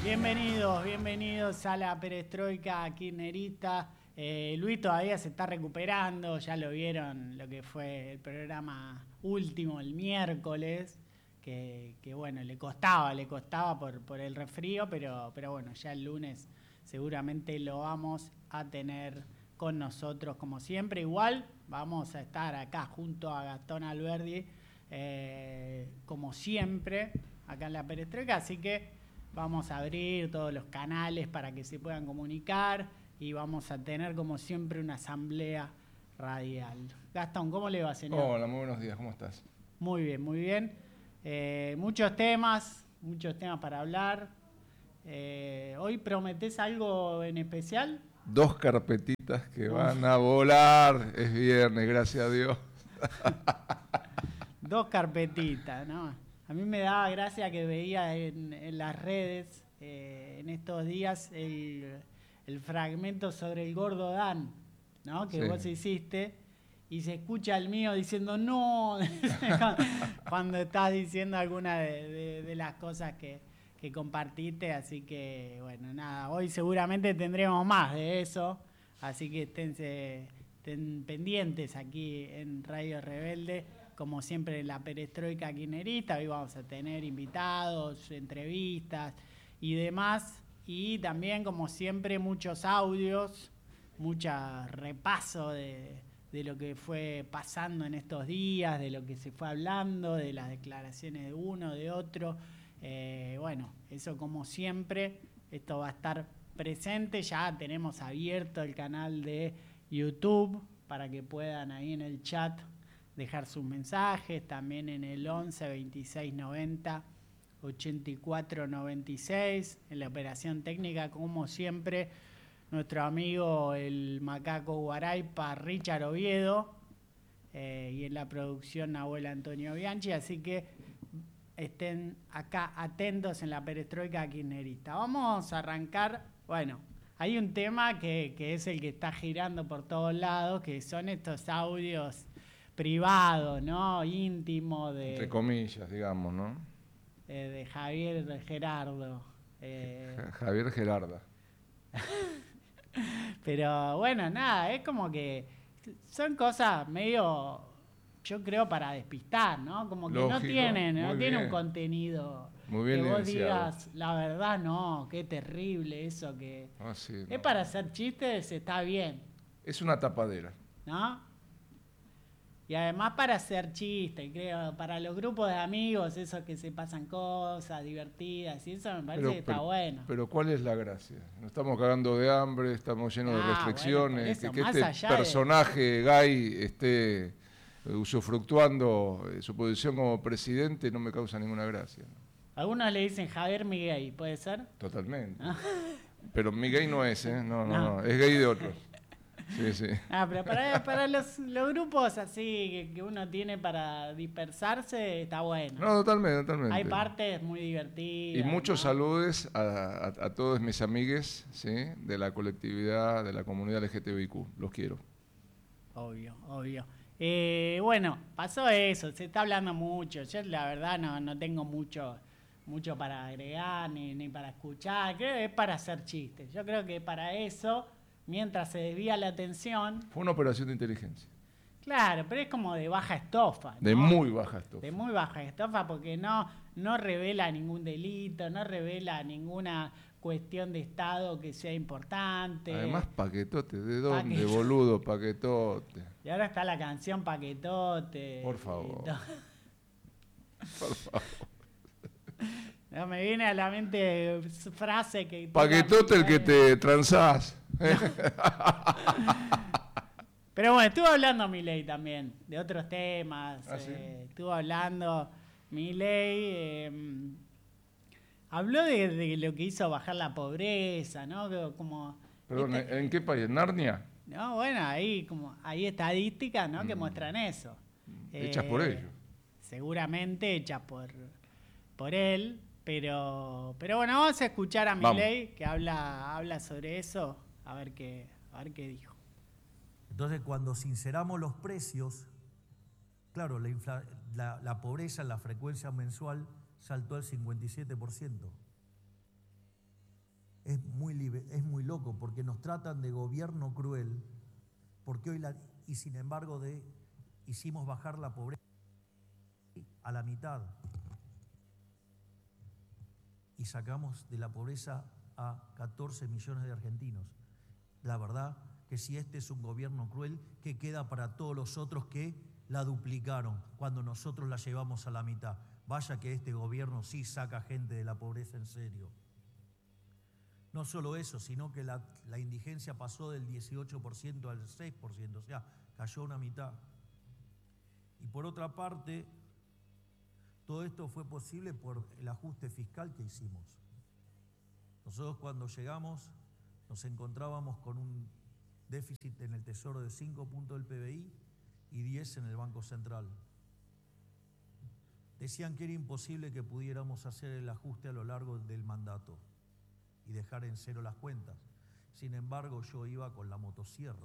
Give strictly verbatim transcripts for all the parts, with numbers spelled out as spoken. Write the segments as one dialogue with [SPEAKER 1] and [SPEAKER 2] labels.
[SPEAKER 1] Bienvenidos, bienvenidos a la perestroika kirchnerista. Eh, Luis todavía se está recuperando, ya lo vieron lo que fue el programa último el miércoles, que, que bueno, le costaba, le costaba por, por el resfrío, pero, pero bueno, ya el lunes seguramente lo vamos a tener con nosotros como siempre. Igual vamos a estar acá junto a Gastón Alberdi, eh, como siempre, acá en la perestroika, así que vamos a abrir todos los canales para que se puedan comunicar y vamos a tener, como siempre, una asamblea radial. Gastón, ¿cómo le va, señor?
[SPEAKER 2] Hola, muy buenos días, ¿cómo estás?
[SPEAKER 1] Muy bien, muy bien. Eh, muchos temas, muchos temas para hablar. Eh, ¿Hoy prometés algo en especial?
[SPEAKER 2] Dos carpetitas que Uf. van a volar. Es viernes, gracias a Dios.
[SPEAKER 1] Dos carpetitas, ¿no? A mí me daba gracia que veía en, en las redes eh, en estos días el, el fragmento sobre el gordo Dan, ¿no? Que sí. Vos hiciste, y se escucha el mío diciendo no, cuando estás diciendo alguna de, de, de las cosas que, que compartiste. Así que, bueno, nada, hoy seguramente tendremos más de eso, así que esténse, estén pendientes aquí en Radio Rebelde. Como siempre en la perestroika kirchnerista, hoy vamos a tener invitados, entrevistas y demás. Y también, como siempre, muchos audios, mucho repaso de, de lo que fue pasando en estos días, de lo que se fue hablando, de las declaraciones de uno, de otro. Eh, bueno, eso como siempre, esto va a estar presente. Ya tenemos abierto el canal de YouTube para que puedan ahí en el chat dejar sus mensajes, también en el once veintiséis noventa ochenta y cuatro noventa y seis, en la operación técnica, como siempre, nuestro amigo el macaco Guaraipa, Richard Oviedo, eh, y en la producción Nahuel Antonio Bianchi, así que estén acá atentos en la perestroika kirchnerista. Vamos a arrancar, bueno, hay un tema que, que es el que está girando por todos lados, que son estos audios privado, ¿no? Íntimo de...
[SPEAKER 2] Entre comillas, digamos, ¿no?
[SPEAKER 1] Eh, de Javier de Gerardo. Eh...
[SPEAKER 2] Javier Gerarda.
[SPEAKER 1] Pero bueno, nada, es como que son cosas medio, yo creo, para despistar, ¿no? Como que Lógico, no tienen, no tienen un contenido
[SPEAKER 2] muy bien
[SPEAKER 1] que vos
[SPEAKER 2] evidenciado.
[SPEAKER 1] digas, la verdad, no, qué terrible eso que...
[SPEAKER 2] Ah, sí,
[SPEAKER 1] es
[SPEAKER 2] no.
[SPEAKER 1] para hacer chistes, está bien.
[SPEAKER 2] Es una tapadera.
[SPEAKER 1] ¿No? Y además para hacer chistes, creo, para los grupos de amigos, esos que se pasan cosas divertidas, y eso me parece
[SPEAKER 2] pero,
[SPEAKER 1] que está
[SPEAKER 2] pero,
[SPEAKER 1] bueno.
[SPEAKER 2] Pero ¿cuál es la gracia? Nos estamos cagando de hambre, estamos llenos ah, de restricciones,
[SPEAKER 1] bueno, eso,
[SPEAKER 2] que, que este personaje de... gay esté usufructuando su posición como presidente no me causa ninguna gracia.
[SPEAKER 1] Algunos le dicen Javier Miguel, ¿puede ser?
[SPEAKER 2] Totalmente. Pero Miguel no es, ¿eh? No, no, no, no, es gay de otros. Sí, sí.
[SPEAKER 1] Ah, pero para, para los, los grupos así que, que uno tiene para dispersarse, está bueno.
[SPEAKER 2] No, totalmente, totalmente.
[SPEAKER 1] Hay partes muy divertidas.
[SPEAKER 2] Y muchos
[SPEAKER 1] ¿no?
[SPEAKER 2] saludos a, a, a todos mis amigues, ¿sí? De la colectividad, de la comunidad L G T B I Q. Los quiero.
[SPEAKER 1] Obvio, obvio. Eh, bueno, pasó eso, se está hablando mucho. Yo la verdad no, no tengo mucho, mucho para agregar ni, ni para escuchar. Creo que es para hacer chistes. Yo creo que para eso... mientras se desvía la atención...
[SPEAKER 2] Fue una operación de inteligencia.
[SPEAKER 1] Claro, pero es como de baja estofa, ¿no?
[SPEAKER 2] De muy baja estofa.
[SPEAKER 1] De muy baja estofa porque no, no revela ningún delito, no revela ninguna cuestión de Estado que sea importante.
[SPEAKER 2] Además, paquetote, ¿de dónde,
[SPEAKER 1] Paquetote.
[SPEAKER 2] boludo, paquetote?
[SPEAKER 1] Y ahora está la canción Paquetote.
[SPEAKER 2] Por favor. Por favor.
[SPEAKER 1] No, me viene a la mente frase que...
[SPEAKER 2] Paquetote el que te transás.
[SPEAKER 1] Pero bueno, estuvo hablando Milei también, de otros temas.
[SPEAKER 2] ¿Ah, sí?
[SPEAKER 1] eh, estuvo hablando Milei, eh, habló de, de lo que hizo bajar la pobreza, ¿no? Como,
[SPEAKER 2] Perdón,
[SPEAKER 1] ¿viste?
[SPEAKER 2] ¿en qué país? ¿En Narnia?
[SPEAKER 1] No, bueno, ahí como hay estadísticas, ¿no? Mm. que muestran eso.
[SPEAKER 2] Hechas
[SPEAKER 1] eh,
[SPEAKER 2] por ellos.
[SPEAKER 1] Seguramente hechas por, por él, pero, pero bueno, vamos a escuchar a Milei que habla, habla sobre eso, a ver qué, a ver qué dijo.
[SPEAKER 3] Entonces, cuando sinceramos los precios, claro, la, infla, la, la pobreza en la frecuencia mensual saltó al cincuenta y siete por ciento. es muy, libe, es muy loco porque nos tratan de gobierno cruel, porque hoy la, y sin embargo de, hicimos bajar la pobreza a la mitad y sacamos de la pobreza a catorce millones de argentinos. La verdad que si este es un gobierno cruel, ¿qué queda para todos los otros que la duplicaron cuando nosotros la llevamos a la mitad? Vaya que este gobierno sí saca gente de la pobreza en serio. No solo eso, sino que la, la indigencia pasó del dieciocho por ciento al seis por ciento, o sea, cayó una mitad. Y por otra parte, todo esto fue posible por el ajuste fiscal que hicimos. Nosotros cuando llegamos nos encontrábamos con un déficit en el Tesoro de cinco puntos del P B I y diez en el Banco Central. Decían que era imposible que pudiéramos hacer el ajuste a lo largo del mandato y dejar en cero las cuentas. Sin embargo, yo iba con la motosierra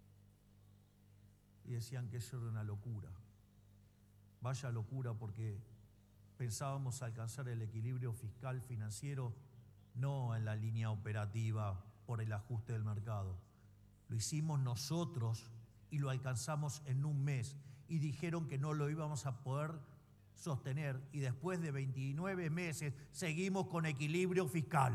[SPEAKER 3] y decían que eso era una locura. Vaya locura, porque pensábamos alcanzar el equilibrio fiscal financiero no en la línea operativa por el ajuste del mercado. Lo hicimos nosotros y lo alcanzamos en un mes y dijeron que no lo íbamos a poder sostener y después de veintinueve meses seguimos con equilibrio fiscal.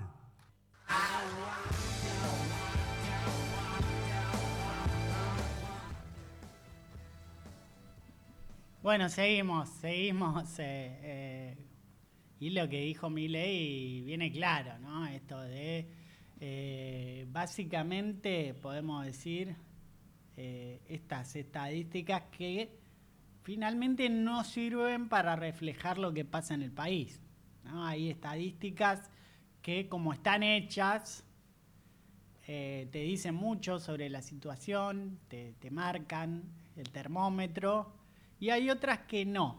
[SPEAKER 1] Bueno, seguimos, seguimos. Eh, eh, y lo que dijo Milei viene claro, ¿no? Esto de, eh, básicamente, podemos decir, eh, estas estadísticas que finalmente no sirven para reflejar lo que pasa en el país, ¿no? Hay estadísticas que, como están hechas, eh, te dicen mucho sobre la situación, te, te marcan el termómetro, y hay otras que no,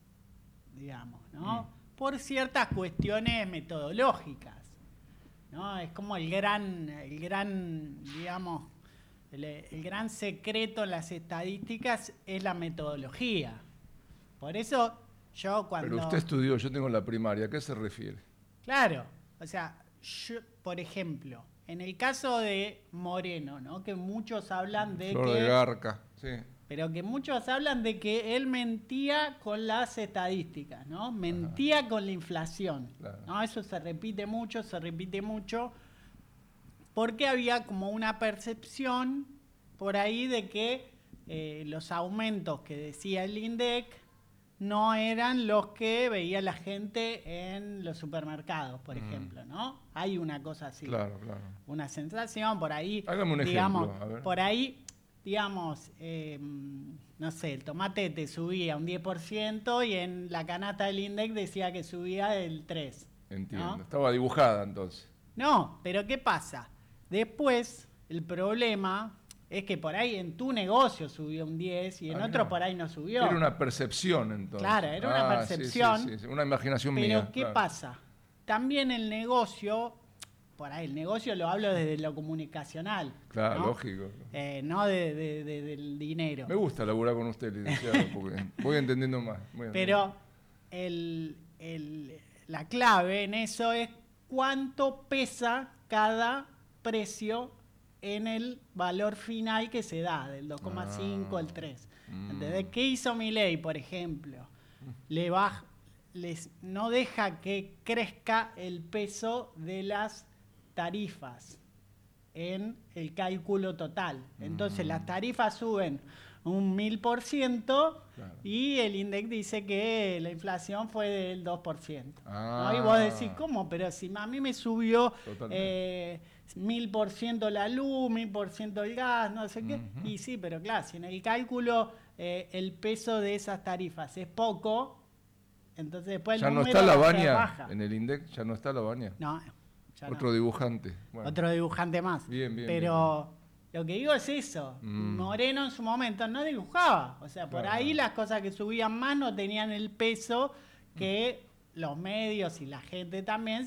[SPEAKER 1] digamos, ¿no? Mm. Por ciertas cuestiones metodológicas, ¿no? Es como el gran, el gran, digamos, el, el gran secreto en las estadísticas es la metodología. Por eso yo cuando...
[SPEAKER 2] Pero usted estudió, yo tengo la primaria, ¿a qué se refiere?
[SPEAKER 1] Claro, o sea, yo, por ejemplo, en el caso de Moreno, ¿no? Que muchos hablan de
[SPEAKER 2] Flor
[SPEAKER 1] que...
[SPEAKER 2] de Garca, sí.
[SPEAKER 1] Pero que muchos hablan de que él mentía con las estadísticas, ¿no? Mentía Ajá. con la inflación. Claro. ¿No? Eso se repite mucho, se repite mucho, porque había como una percepción por ahí de que eh, los aumentos que decía el INDEC no eran los que veía la gente en los supermercados, por mm. ejemplo, ¿no? Hay una cosa así.
[SPEAKER 2] Claro, claro.
[SPEAKER 1] Una sensación por ahí.
[SPEAKER 2] Hágame un
[SPEAKER 1] digamos,
[SPEAKER 2] ejemplo, a ver.
[SPEAKER 1] Por ahí... Digamos, eh, no sé, el tomate te subía un diez por ciento y en la canasta del INDEC decía que subía del tres por ciento.
[SPEAKER 2] Entiendo.
[SPEAKER 1] ¿No?
[SPEAKER 2] Estaba dibujada entonces.
[SPEAKER 1] No, pero ¿qué pasa? Después, el problema es que por ahí en tu negocio subió un diez y en ah, otro no. por ahí no subió.
[SPEAKER 2] Era una percepción entonces.
[SPEAKER 1] Claro, era una ah, percepción.
[SPEAKER 2] Sí, sí, sí, una imaginación
[SPEAKER 1] pero
[SPEAKER 2] mía.
[SPEAKER 1] Pero ¿qué
[SPEAKER 2] claro.
[SPEAKER 1] pasa? También el negocio... Por ahí, el negocio lo hablo desde lo comunicacional.
[SPEAKER 2] Claro,
[SPEAKER 1] ¿no?
[SPEAKER 2] lógico.
[SPEAKER 1] Eh, no de, de, de, del dinero.
[SPEAKER 2] Me gusta laburar con usted, licenciado, porque voy entendiendo más. Voy entendiendo.
[SPEAKER 1] Pero el, el, la clave en eso es cuánto pesa cada precio en el valor final que se da, del dos coma cinco ah, al tres. Mm. ¿Entendés? ¿Qué hizo Milei, por ejemplo? Le baja, les, no deja que crezca el peso de las tarifas en el cálculo total. Entonces, mm. las tarifas suben un mil por ciento claro. y el INDEC dice que la inflación fue del dos por ciento. Ah. ¿No? Y vos decís, ¿cómo? Pero si a mí me subió eh, mil por ciento la luz, mil por ciento el gas, no sé qué. Uh-huh. Y sí, pero claro, si en el cálculo eh, el peso de esas tarifas es poco, entonces después el
[SPEAKER 2] ¿Ya no
[SPEAKER 1] número
[SPEAKER 2] está la
[SPEAKER 1] se
[SPEAKER 2] baña
[SPEAKER 1] baja.
[SPEAKER 2] en el INDEC? ¿Ya no está la baña?
[SPEAKER 1] No.
[SPEAKER 2] Otro no. dibujante. Bueno.
[SPEAKER 1] Otro dibujante más.
[SPEAKER 2] Bien, bien.
[SPEAKER 1] Pero bien. Lo que digo es eso. Mm. Moreno en su momento no dibujaba. O sea, por claro. ahí las cosas que subían más no tenían el peso que mm. los medios y la gente también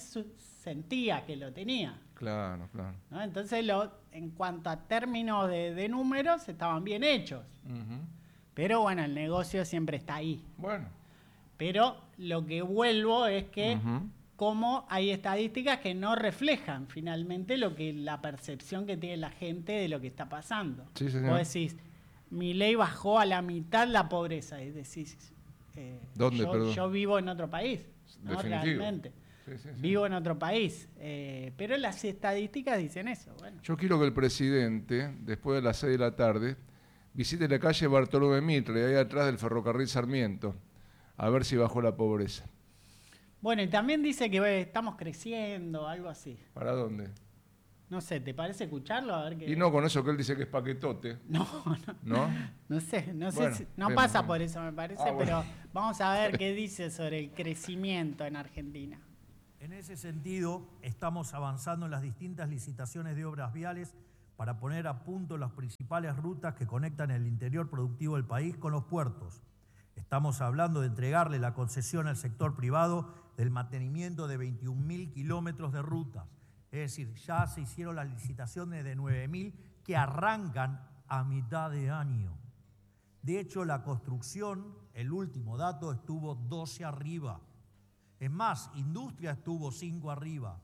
[SPEAKER 1] sentía que lo tenía.
[SPEAKER 2] Claro, claro.
[SPEAKER 1] ¿No? Entonces, lo, en cuanto a términos de, de números, estaban bien hechos. Uh-huh. Pero bueno, el negocio siempre está ahí.
[SPEAKER 2] Bueno.
[SPEAKER 1] Pero lo que vuelvo es que... Uh-huh. cómo hay estadísticas que no reflejan finalmente lo que la percepción que tiene la gente de lo que está pasando.
[SPEAKER 2] Sí, señor.
[SPEAKER 1] Vos decís, Milei bajó a la mitad la pobreza, es decir, eh,
[SPEAKER 2] ¿Dónde,
[SPEAKER 1] yo,
[SPEAKER 2] perdón?
[SPEAKER 1] yo vivo en otro país, ¿no?
[SPEAKER 2] Definitivo.
[SPEAKER 1] Realmente.
[SPEAKER 2] Sí, sí, sí.
[SPEAKER 1] Vivo en otro país, eh, pero las estadísticas dicen eso. Bueno.
[SPEAKER 2] Yo quiero que el presidente, después de las seis de la tarde, visite la calle Bartolomé Mitre, ahí atrás del ferrocarril Sarmiento, a ver si bajó la pobreza.
[SPEAKER 1] Bueno, y también dice que eh, estamos creciendo, algo así.
[SPEAKER 2] ¿Para dónde?
[SPEAKER 1] No sé, ¿te parece escucharlo? A ver qué...
[SPEAKER 2] Y no con eso que él dice que es paquetote,
[SPEAKER 1] No, no.
[SPEAKER 2] ¿no?
[SPEAKER 1] No sé, no sé,
[SPEAKER 2] Bueno,
[SPEAKER 1] si- no
[SPEAKER 2] vemos,
[SPEAKER 1] pasa
[SPEAKER 2] vemos.
[SPEAKER 1] por eso me parece,
[SPEAKER 2] Ah, bueno.
[SPEAKER 1] pero vamos a ver qué dice sobre el crecimiento en Argentina.
[SPEAKER 3] En ese sentido, estamos avanzando en las distintas licitaciones de obras viales para poner a punto las principales rutas que conectan el interior productivo del país con los puertos. Estamos hablando de entregarle la concesión al sector privado del mantenimiento de veintiún mil kilómetros de rutas. Es decir, ya se hicieron las licitaciones de nueve mil que arrancan a mitad de año. De hecho, la construcción, el último dato, estuvo doce arriba. Es más, industria estuvo cinco arriba.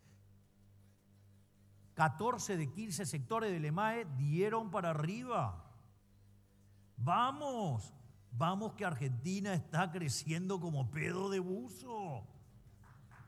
[SPEAKER 3] catorce de quince sectores del EMAE dieron para arriba. Vamos, vamos que Argentina está creciendo como pedo de buzo.